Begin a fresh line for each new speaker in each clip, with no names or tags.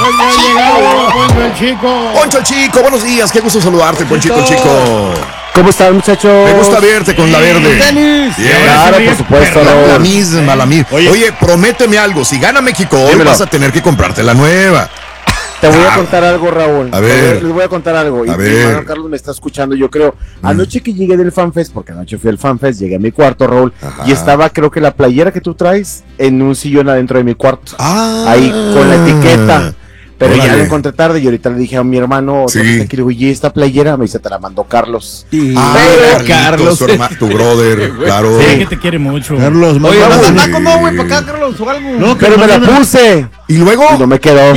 Poncho el Chico.
Poncho el Chico, buenos días, qué gusto saludarte, Poncho el Chico.
¿Cómo están, muchachos?
Me gusta verte con la verde.
Tenis.
Yeah.
Claro, por supuesto.
La misma. Oye, prométeme algo, si gana México hoy vas a tener que comprarte la nueva.
Te voy a contar algo, Raúl.
A ver.
Les voy a contar algo.
A
mi
ver.
hermano Carlos me está escuchando, yo creo. Anoche que llegué del FanFest, porque anoche fui al FanFest, llegué a mi cuarto, Raúl, y estaba, creo que la playera que tú traes en un sillón adentro de mi cuarto. Ahí, con la etiqueta. Pero
Órale.
ya la encontré tarde y ahorita le dije a mi hermano,
Sí.
¿dónde está aquí? Le digo, ¿y esta playera? Me dice, te la mandó Carlos.
Carlos, tu brother, claro.
Sí, que te quiere mucho.
Carlos,
Oye,
manda-
manda
¿cómo, güey? ¿Para acá, Carlos? ¿O algo?
No,
Pero me la puse
¿Y luego?
y no me quedó.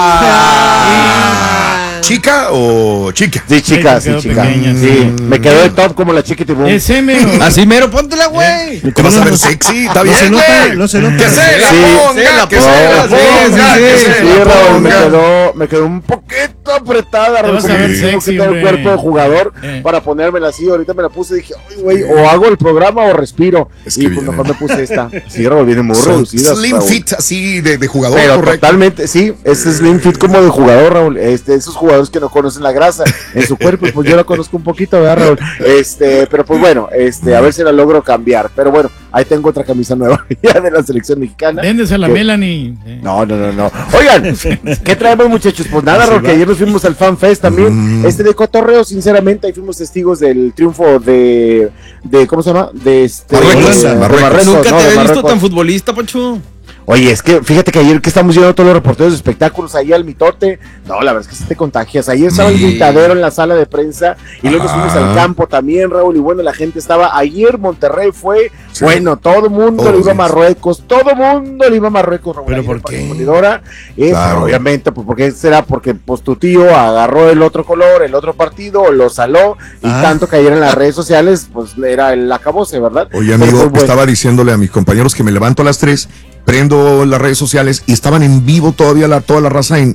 ¿Chica o chica?
Sí, chica,
Sí, te
sí,
quedó
chica.
pequeña,
Sí, me quedó de top como la chiquita y boom.
¿Es M o...?
Así mero, póntela, güey.
¿Te vas a ver sexy? ¿Está bien,
se nota,
güey?
no se nota.
Que se la
Sí.
ponga, que se
ponga,
la ponga, que se
Sí,
la
Raúl,
ponga.
me quedó un poquito apretada, Raúl,
vas a
como
ver
que tengo
sexy,
que tener
hombre.
cuerpo de jugador para ponérmela así. Ahorita me la puse y dije, ay, güey, o hago el programa o respiro.
Es que
Y pues
viene.
mejor me puse esta. Sí, Raúl, viene muy reducida.
Slim
Raúl.
fit así de jugador,
Pero
correcto.
totalmente, sí, ese slim fit como de jugador, Raúl, esos jugadores que no conocen la grasa en su cuerpo, pues yo la conozco un poquito, ¿verdad, Raúl? Pero pues bueno, a ver si la logro cambiar, pero bueno, ahí tengo otra camisa nueva ya de la selección mexicana.
Véndese a la
Que-
Melanie.
No. Oigan, ¿qué traemos, muchachos? Pues nada, Raúl, que ayer nos fuimos al FanFest también, de cotorreo, sinceramente, ahí fuimos testigos del triunfo de ¿cómo se llama?
Marruecos,
de
Marruecos.
Nunca
¿no?
te
De
había visto
Marruecos.
tan futbolista, Poncho.
Oye, es que fíjate que ayer que estamos yendo todos los reporteros de espectáculos ahí al mitote, no, la verdad es que sí te contagias. Ayer estaba el gritadero en la sala de prensa y luego nos fuimos al campo también, Raúl, y bueno, la gente estaba, ayer Monterrey fue,
Sí.
bueno, todo el mundo
Todos
le iba a
días.
Marruecos, todo el mundo le iba a Marruecos, Raúl.
¿Pero
ayer
por
para
qué?
la Corredora,
Claro.
obviamente, pues porque será porque pues tu tío agarró el otro color, el otro partido, lo saló, y tanto que ayer en las redes sociales, pues era el acabose, ¿verdad?
Oye,
Pero,
amigo,
pues, bueno.
estaba diciéndole a mis compañeros que me levanto a las 3, prendo las redes sociales y estaban en vivo todavía toda la raza en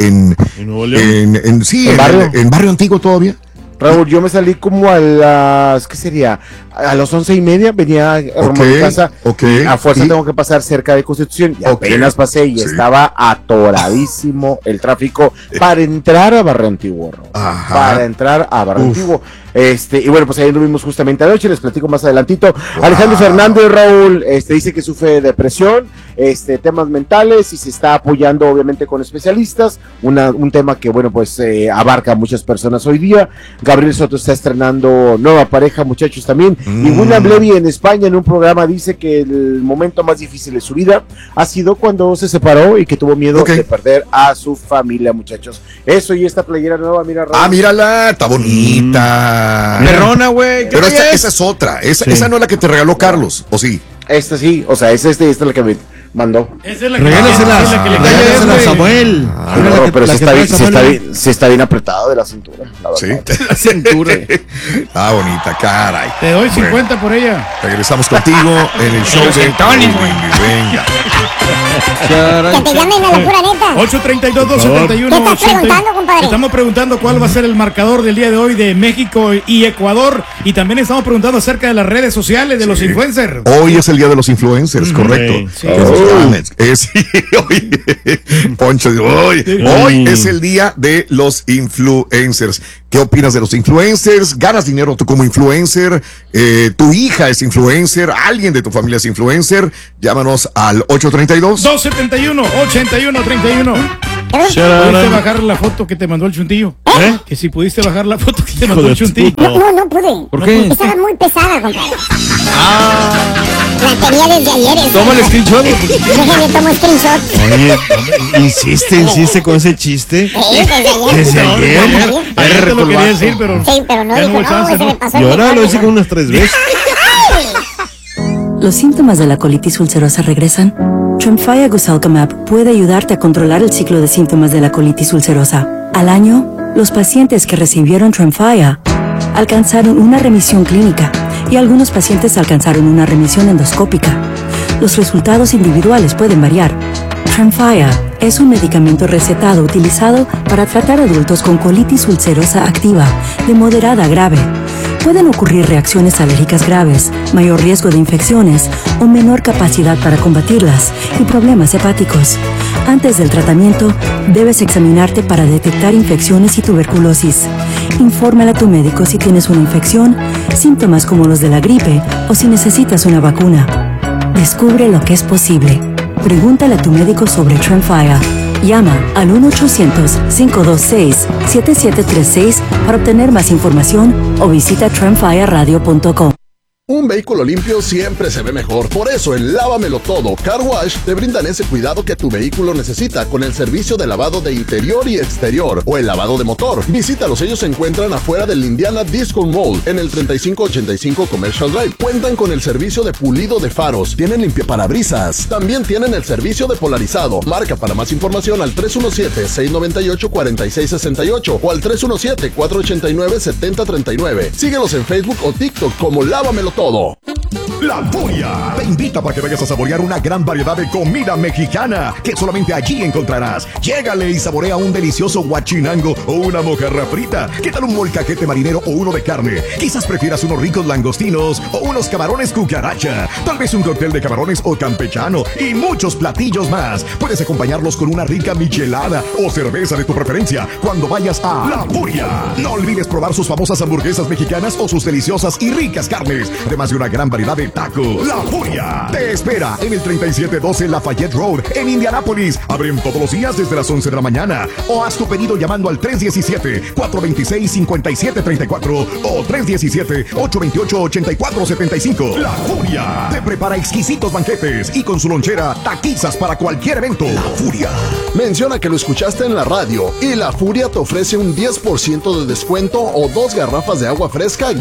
Nuevo León?
¿En
barrio?
en barrio antiguo todavía.
Raúl, yo me salí como a las, ¿qué sería? A las 11:30 venía rumbo a mi casa.
ok.
A fuerza
¿Y?
tengo que pasar cerca de Constitución. Y
Ok.
apenas pasé y
Sí.
estaba atoradísimo el tráfico para entrar a Barrio Antiguo, Raúl.
Ajá.
Para entrar a Barrio Antiguo. Y bueno, pues ahí lo vimos justamente anoche, les platico más adelantito. Alejandro Fernández, Raúl, dice que sufre de depresión, temas mentales y se está apoyando obviamente con especialistas, un tema que bueno, pues abarca a muchas personas hoy día. Gabriel Soto está estrenando nueva pareja, muchachos, también. Y William Levy en España en un programa dice que el momento más difícil de su vida ha sido cuando se separó y que tuvo miedo
Ok.
de perder a su familia, muchachos. Eso y esta playera nueva, mira, Raúl.
Ah, mírala, está bonita.
Perrona, güey. ¿Qué
Pero
talla es?
esa es otra. Esa no es la que te regaló Carlos, ¿o sí?
Esta sí, o sea, esta es la que me mandó.
Esa es la que
Regálasela,
es la que le
regálasela a
cae,
Samuel.
Ah,
Mira
no,
la que-
pero
la
sí
que
está,
trae
bien,
Samuel.
sí está bien apretado de la cintura, la
Sí.
verdad.
La cintura.
Ah, bonita, caray.
Te doy
Bueno,
50 por ella.
regresamos contigo en el show de Venga.
Que te llamen a la pura neta.
832-271-80.
¿Qué estás preguntando, compadre?
Estamos preguntando cuál va a ser el marcador del día de hoy de México y Ecuador. Y también estamos preguntando acerca de las redes sociales de los influencers.
Hoy es el día de los influencers, correcto.
Sí.
Sí, hoy, Poncho, hoy es el día de los influencers. ¿Qué opinas de los influencers? ¿Ganas dinero tú como influencer? ¿Tu hija es influencer? ¿Alguien de tu familia es influencer? Llámanos al 832.
271-8131. ¿Pudiste bajar la foto que te mandó el chuntillo? Que si pudiste bajar la foto que te mandó el chuntillo.
No pude.
¿Por qué?
Estaba muy pesada, compadre. La tenía desde ayer.
Toma el screenshot.
Déjame tomar screenshot.
Oye, insiste con ese chiste.
Sí, desde ayer.
Desde ayer.
Ayer te lo quería decir, pero
Sí, pero no
ya
dijo,
hubo chance,
se me pasó.
Y
el
ahora lo
pecado,
hice con unas 3 veces.
¿Los síntomas de la colitis ulcerosa regresan? Tremfya Gosalcamab puede ayudarte a controlar el ciclo de síntomas de la colitis ulcerosa. Al año, los pacientes que recibieron Tremfya alcanzaron una remisión clínica y algunos pacientes alcanzaron una remisión endoscópica. Los resultados individuales pueden variar. Tremfya es un medicamento recetado utilizado para tratar adultos con colitis ulcerosa activa de moderada a grave. Pueden ocurrir reacciones alérgicas graves, mayor riesgo de infecciones o menor capacidad para combatirlas y problemas hepáticos. Antes del tratamiento, debes examinarte para detectar infecciones y tuberculosis. Infórmale a tu médico si tienes una infección, síntomas como los de la gripe o si necesitas una vacuna. Descubre lo que es posible. Pregúntale a tu médico sobre Tremfya. Llama al 1-800-526-7736 para obtener más información o visita tremfyaradio.com.
Un vehículo limpio siempre se ve mejor. Por eso en Lávamelo Todo Car Wash te brindan ese cuidado que tu vehículo necesita con el servicio de lavado de interior y exterior o el lavado de motor. Visítalos, ellos se encuentran afuera del Indiana Disco Mall en el 3585 Commercial Drive. Cuentan con el servicio de pulido de faros, tienen limpiaparabrisas, también tienen el servicio de polarizado. Marca para más información al 317-698-4668 o al 317-489-7039. Síguelos en Facebook o TikTok como Lávamelo Todo.
La Furia te invita para que vayas a saborear una gran variedad de comida mexicana que solamente allí encontrarás. Llégale y saborea un delicioso guachinango o una mojarra frita. ¿Qué tal un molcajete marinero o uno de carne? Quizás prefieras unos ricos langostinos o unos camarones cucaracha. Tal vez un cóctel de camarones o campechano y muchos platillos más. Puedes acompañarlos con una rica michelada o cerveza de tu preferencia cuando vayas a La Furia. No olvides probar sus famosas hamburguesas mexicanas o sus deliciosas y ricas carnes, además de una gran variedad de tacos. La Furia te espera en el 3712 Lafayette Road en Indianápolis. Abren todos los días desde las 11 de la mañana o haz tu pedido llamando al 317-426-5734 o 317-828-8475. La Furia te prepara exquisitos banquetes y con su lonchera taquizas para cualquier evento. La Furia.
Menciona que lo escuchaste en la radio y La Furia te ofrece un 10% de descuento o 2 garrafas de agua fresca